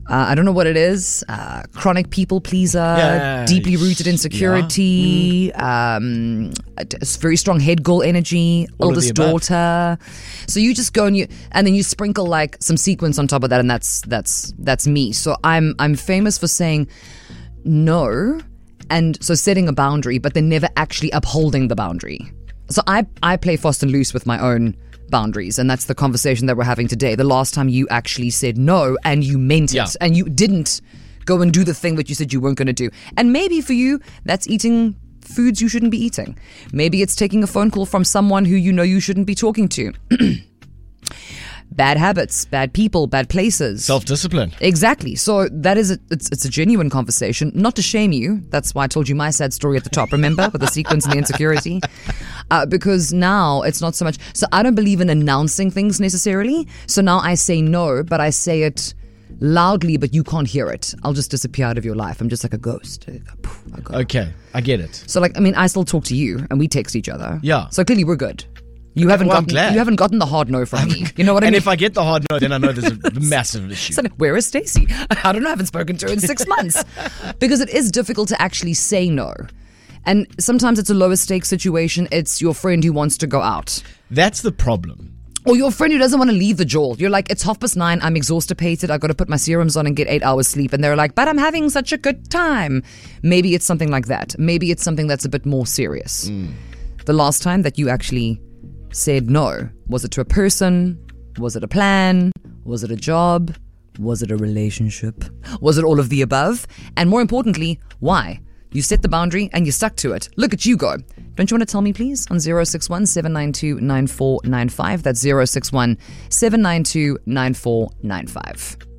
I don't know what it is. Chronic people pleaser, deeply rooted insecurity, very strong head goal energy, oldest daughter. So you just go and then you sprinkle like some sequence on top of that, and that's me. So I'm famous for saying no, and so setting a boundary, but then never actually upholding the boundary. So I play fast and loose with my own boundaries, and that's the conversation that we're having today. The last time you actually said no and you meant it, and you didn't go and do the thing that you said you weren't going to do. And maybe for you, that's eating foods you shouldn't be eating. Maybe it's taking a phone call from someone who you know you shouldn't be talking to. Bad habits, bad people, bad places. Self-discipline. Exactly. So that is it's a genuine conversation. Not to shame you. That's why I told you my sad story at the top, remember? With the sequence and the insecurity. Because now it's not so much. So I don't believe in announcing things necessarily. So now I say no, but I say it loudly, but you can't hear it. I'll just disappear out of your life. I'm just like a ghost. Okay, I get it. So like, I mean, I still talk to you and we text each other. Yeah. So clearly we're good. You haven't gotten the hard no from me. You know what I mean? And if I get the hard no, then I know there's a massive issue. So where is Stacey? I don't know. I haven't spoken to her in 6 months. Because it is difficult to actually say no. And sometimes it's a lower stakes situation. It's your friend who wants to go out. That's the problem. Or your friend who doesn't want to leave the jaw. You're like, it's 9:30. I'm exhausted. I've got to put my serums on and get 8 hours sleep. And they're like, but I'm having such a good time. Maybe it's something like that. Maybe it's something that's a bit more serious. The last time that you actually said no, was it to a person? Was it a plan? Was it a job? Was it a relationship? Was it all of the above? And more importantly, why? You set the boundary and you stuck to it. Look at you go. Don't you want to tell me, please? On 061 792 9495. That's 061 792 9495.